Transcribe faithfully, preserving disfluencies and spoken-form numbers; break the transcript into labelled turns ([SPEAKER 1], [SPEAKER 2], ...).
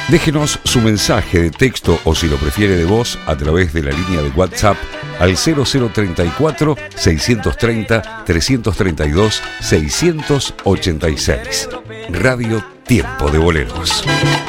[SPEAKER 1] Déjenos su mensaje de texto o, si lo prefiere, de voz a través de la línea de WhatsApp al cero cero treinta y cuatro, seiscientos treinta, trescientos treinta y dos, seiscientos ochenta y seis. Radio Tiempo de Boleros.